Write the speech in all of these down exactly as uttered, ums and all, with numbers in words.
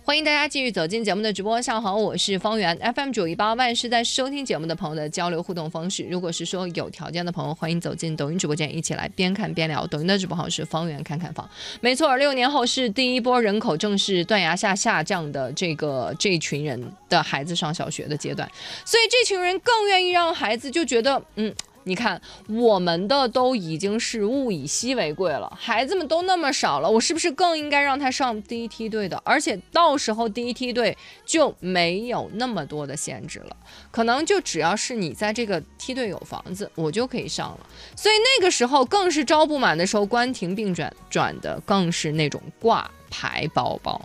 欢迎大家继续走进节目的直播。下午好，我是方圆 F M 九一八万是在收听节目的朋友的交流互动方式。如果是说有条件的朋友，欢迎走进抖音直播间，一起来边看边聊。抖音的直播号是方圆看看房。没错，六年后是第一波人口正式断崖下下降的这个这群人的孩子上小学的阶段，所以这群人更愿意让孩子就觉得嗯。你看，我们的都已经是物以稀为贵了，孩子们都那么少了，我是不是更应该让他上第一梯队的？而且到时候第一梯队就没有那么多的限制了，可能就只要是你在这个梯队有房子，我就可以上了。所以那个时候更是招不满的时候，关停并转转的更是那种挂牌包包。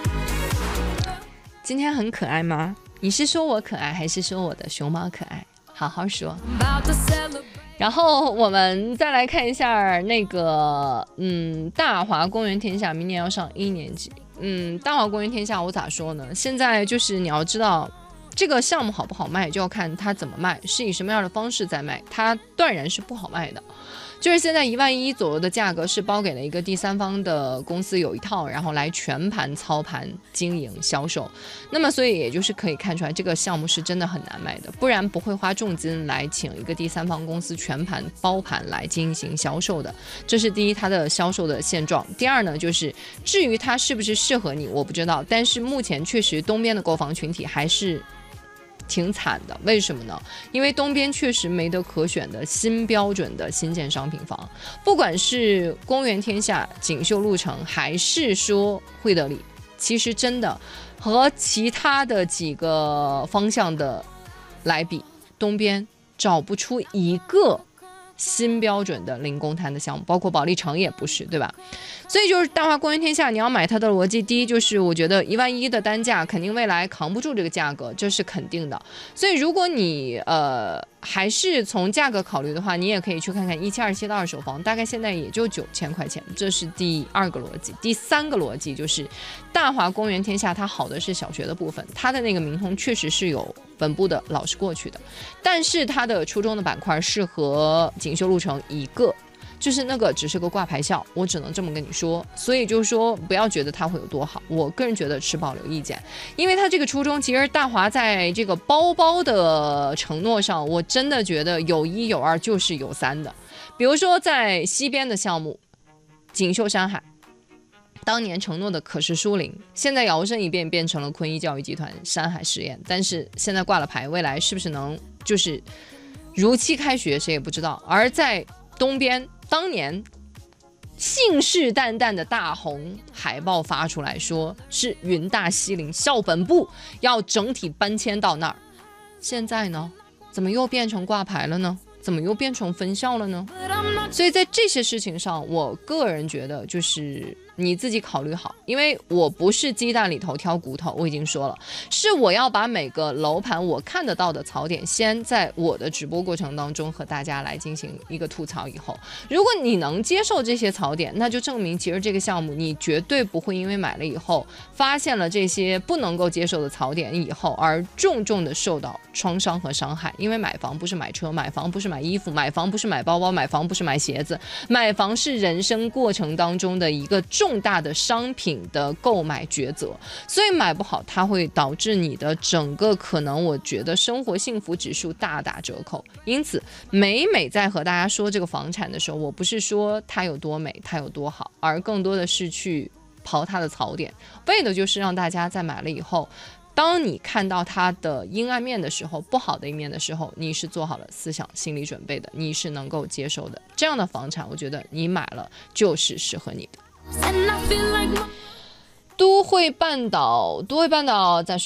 今天很可爱吗？你是说我可爱，还是说我的熊猫可爱？好好说。然后我们再来看一下那个嗯大华公园天下明年要上一年级。嗯大华公园天下我咋说呢，现在就是你要知道这个项目好不好卖就要看它怎么卖，是以什么样的方式在卖，它断然是不好卖的。就是现在一万一左右的价格是包给了一个第三方的公司有一套，然后来全盘操盘经营销售。那么所以也就是可以看出来这个项目是真的很难卖的，不然不会花重金来请一个第三方公司全盘包盘来进行销售的。这是第一，它的销售的现状。第二呢，就是至于它是不是适合你我不知道，但是目前确实东边的购房群体还是挺惨的。为什么呢？因为东边确实没得可选的新标准的新建商品房，不管是公园天下、锦绣路城还是说惠德里，其实真的和其他的几个方向的来比，东边找不出一个新标准的零公摊的项目，包括保利城也不是，对吧？所以就是大华公园天下，你要买它的逻辑，第一就是我觉得一万一的单价肯定未来扛不住这个价格，这是肯定的。所以如果你呃还是从价格考虑的话，你也可以去看看一七二七的二手房，大概现在也就九千块钱，这是第二个逻辑。第三个逻辑就是大华公园天下它好的是小学的部分，它的那个明通确实是有本部的老师过去的，但是它的初中的板块是和锦绣路城一个，就是那个只是个挂牌校，我只能这么跟你说。所以就是说不要觉得它会有多好，我个人觉得持保留意见。因为它这个初中其实大华在这个包包的承诺上，我真的觉得有一有二就是有三的。比如说在西边的项目锦绣山海，当年承诺的可是书林，现在摇身一变变成了坤一教育集团山海实验，但是现在挂了牌，未来是不是能就是如期开学谁也不知道。而在东边当年信誓旦旦的大红海报发出来说是云大西林校本部要整体搬迁到那儿，现在呢怎么又变成挂牌了呢？怎么又变成分校了呢？所以在这些事情上，我个人觉得就是你自己考虑好，因为我不是鸡蛋里头挑骨头，我已经说了，是我要把每个楼盘我看得到的槽点先在我的直播过程当中和大家来进行一个吐槽。以后如果你能接受这些槽点，那就证明其实这个项目你绝对不会因为买了以后发现了这些不能够接受的槽点以后而重重的受到创伤和伤害。因为买房不是买车，买房不是买衣服，买房不是买包包，买房不是买鞋子，买房是人生过程当中的一个重大的商品的购买抉择。所以买不好它会导致你的整个可能我觉得生活幸福指数大打折扣。因此每每在和大家说这个房产的时候，我不是说它有多美它有多好，而更多的是去刨它的槽点，为的就是让大家在买了以后，当你看到它的阴暗面的时候，不好的一面的时候，你是做好了思想心理准备的，你是能够接受的。这样的房产我觉得你买了就是适合你的。都会半岛都会半岛再说